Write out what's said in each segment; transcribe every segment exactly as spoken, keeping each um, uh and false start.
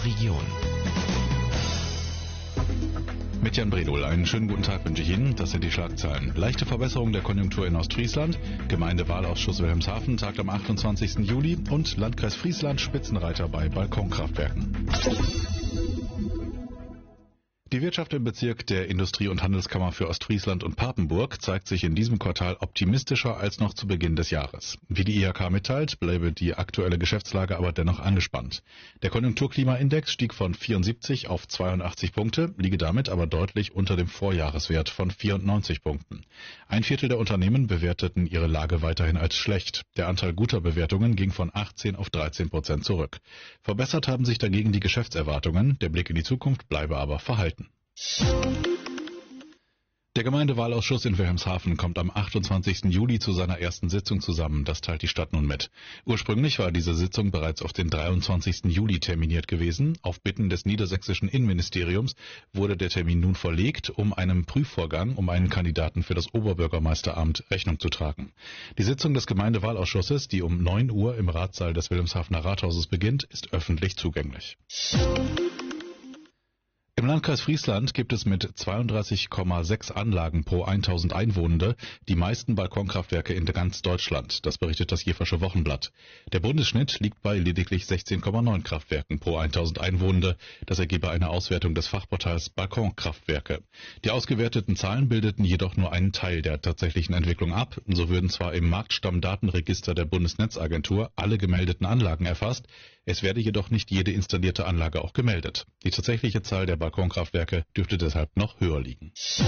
und Region. Mit Jan Bredol, einen schönen guten Tag wünsche ich Ihnen. Das sind die Schlagzeilen. Leichte Verbesserung der Konjunktur in Ostfriesland, Gemeindewahlausschuss Wilhelmshaven tagt am achtundzwanzigsten Juli und Landkreis Friesland Spitzenreiter bei Balkonkraftwerken. Die Wirtschaft im Bezirk der Industrie- und Handelskammer für Ostfriesland und Papenburg zeigt sich in diesem Quartal optimistischer als noch zu Beginn des Jahres. Wie die I H K mitteilt, bleibe die aktuelle Geschäftslage aber dennoch angespannt. Der Konjunkturklimaindex stieg von vierundsiebzig auf zweiundachtzig Punkte, liege damit aber deutlich unter dem Vorjahreswert von vierundneunzig Punkten. Ein Viertel der Unternehmen bewerteten ihre Lage weiterhin als schlecht. Der Anteil guter Bewertungen ging von achtzehn auf dreizehn Prozent zurück. Verbessert haben sich dagegen die Geschäftserwartungen, der Blick in die Zukunft bleibe aber verhalten. Der Gemeindewahlausschuss in Wilhelmshaven kommt am achtundzwanzigsten Juli zu seiner ersten Sitzung zusammen, das teilt die Stadt nun mit. Ursprünglich war diese Sitzung bereits auf den dreiundzwanzigsten Juli terminiert gewesen. Auf Bitten des niedersächsischen Innenministeriums wurde der Termin nun verlegt, um einem Prüfvorgang um einen Kandidaten für das Oberbürgermeisteramt Rechnung zu tragen. Die Sitzung des Gemeindewahlausschusses, die um neun Uhr im Ratssaal des Wilhelmshavener Rathauses beginnt, ist öffentlich zugänglich. Im Landkreis Friesland gibt es mit zweiunddreißig Komma sechs Anlagen pro tausend Einwohner die meisten Balkonkraftwerke in ganz Deutschland. Das berichtet das Jeversche Wochenblatt. Der Bundesschnitt liegt bei lediglich sechzehn Komma neun Kraftwerken pro tausend Einwohner. Das ergebe eine Auswertung des Fachportals Balkonkraftwerke. Die ausgewerteten Zahlen bildeten jedoch nur einen Teil der tatsächlichen Entwicklung ab. So würden zwar im Marktstammdatenregister der Bundesnetzagentur alle gemeldeten Anlagen erfasst, es werde jedoch nicht jede installierte Anlage auch gemeldet. Die tatsächliche Zahl der Balkonkraftwerke dürfte deshalb noch höher liegen.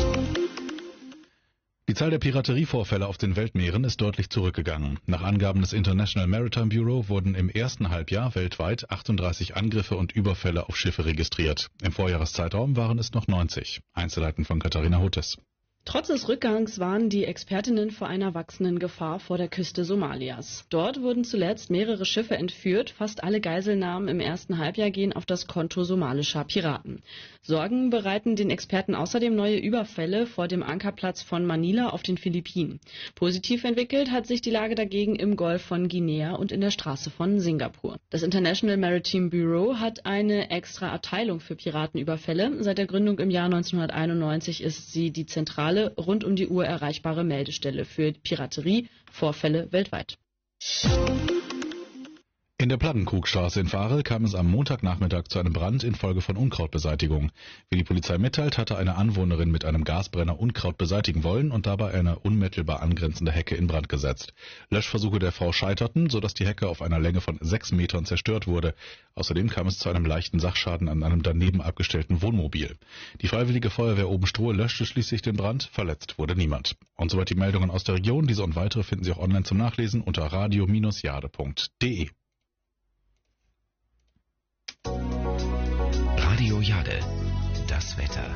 Die Zahl der Piraterievorfälle auf den Weltmeeren ist deutlich zurückgegangen. Nach Angaben des International Maritime Bureau wurden im ersten Halbjahr weltweit achtunddreißig Angriffe und Überfälle auf Schiffe registriert. Im Vorjahreszeitraum waren es noch neunzig. Einzelheiten von Katharina Hotes. Trotz des Rückgangs warnen die Expertinnen vor einer wachsenden Gefahr vor der Küste Somalias. Dort wurden zuletzt mehrere Schiffe entführt. Fast alle Geiselnahmen im ersten Halbjahr gehen auf das Konto somalischer Piraten. Sorgen bereiten den Experten außerdem neue Überfälle vor dem Ankerplatz von Manila auf den Philippinen. Positiv entwickelt hat sich die Lage dagegen im Golf von Guinea und in der Straße von Singapur. Das International Maritime Bureau hat eine extra Abteilung für Piratenüberfälle. Seit der Gründung im Jahr neunzehnhunderteinundneunzig ist sie die zentrale rund um die Uhr erreichbare Meldestelle für Piraterie-Vorfälle weltweit. In der Plaggenkrugstraße in Varel kam es am Montagnachmittag zu einem Brand infolge von Unkrautbeseitigung. Wie die Polizei mitteilt, hatte eine Anwohnerin mit einem Gasbrenner Unkraut beseitigen wollen und dabei eine unmittelbar angrenzende Hecke in Brand gesetzt. Löschversuche der Frau scheiterten, sodass die Hecke auf einer Länge von sechs Metern zerstört wurde. Außerdem kam es zu einem leichten Sachschaden an einem daneben abgestellten Wohnmobil. Die Freiwillige Feuerwehr Obenstrohe löschte schließlich den Brand, verletzt wurde niemand. Und soweit die Meldungen aus der Region. Diese und weitere finden Sie auch online zum Nachlesen unter radio Bindestrich jade Punkt de. Radio Jade, das Wetter.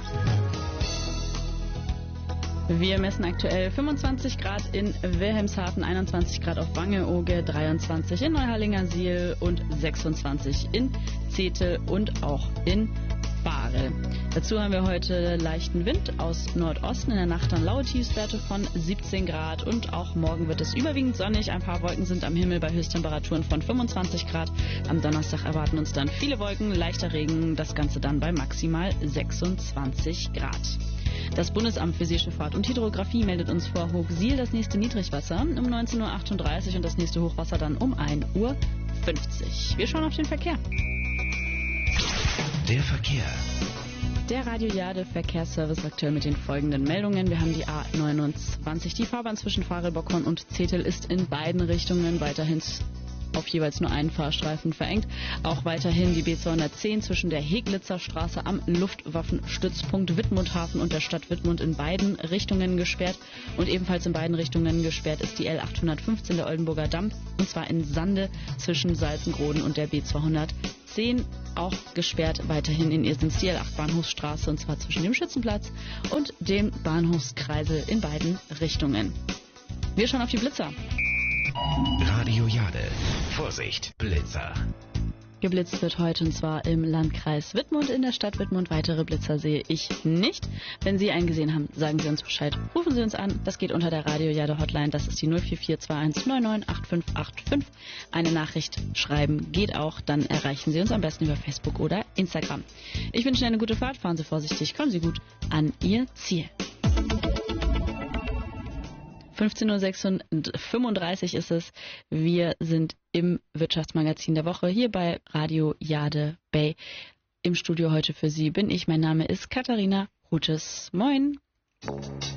Wir messen aktuell fünfundzwanzig Grad in Wilhelmshaven, einundzwanzig Grad auf Wangeoge, dreiundzwanzig in Neuharlingersiel und sechsundzwanzig in Zetel und auch in Varel. Dazu haben wir heute leichten Wind aus Nordosten, in der Nacht dann laue Tiefstwerte von siebzehn Grad und auch morgen wird es überwiegend sonnig. Ein paar Wolken sind am Himmel bei Höchsttemperaturen von fünfundzwanzig Grad. Am Donnerstag erwarten uns dann viele Wolken, leichter Regen, das Ganze dann bei maximal sechsundzwanzig Grad. Das Bundesamt für Seeschifffahrt und Hydrographie meldet uns vor Hochsiel das nächste Niedrigwasser um neunzehn Uhr achtunddreißig und das nächste Hochwasser dann um ein Uhr fünfzig. Wir schauen auf den Verkehr. Der Verkehr. Der Radio Jade Verkehrsservice aktuell mit den folgenden Meldungen. Wir haben die A neunundzwanzig. Die Fahrbahn zwischen Varel-Bockhorn und Zetel ist in beiden Richtungen weiterhin auf jeweils nur einen Fahrstreifen verengt. Auch weiterhin die B zweihundertzehn zwischen der Heglitzer Straße am Luftwaffenstützpunkt Wittmundhafen und der Stadt Wittmund in beiden Richtungen gesperrt. Und ebenfalls in beiden Richtungen gesperrt ist die L achthundertfünfzehn, der Oldenburger Damm, und zwar in Sande zwischen Salzengroden und der B zweihundertzehn. Auch gesperrt weiterhin in Irsens die L acht Bahnhofsstraße, und zwar zwischen dem Schützenplatz und dem Bahnhofskreisel in beiden Richtungen. Wir schauen auf die Blitzer. Radio Jade. Vorsicht, Blitzer. Geblitzt wird heute und zwar im Landkreis Wittmund, in der Stadt Wittmund. Weitere Blitzer sehe ich nicht. Wenn Sie einen gesehen haben, sagen Sie uns Bescheid. Rufen Sie uns an. Das geht unter der Radio-Jade-Hotline. Das ist die null vier vier zwei eins neun neun acht fünf acht fünf. Eine Nachricht schreiben geht auch. Dann erreichen Sie uns am besten über Facebook oder Instagram. Ich wünsche Ihnen eine gute Fahrt. Fahren Sie vorsichtig. Kommen Sie gut an Ihr Ziel. fünfzehn Uhr fünfunddreißig ist es. Wir sind im Wirtschaftsmagazin der Woche hier bei Radio Jade Bay. Im Studio heute für Sie bin ich. Mein Name ist Katharina Rutes. Moin.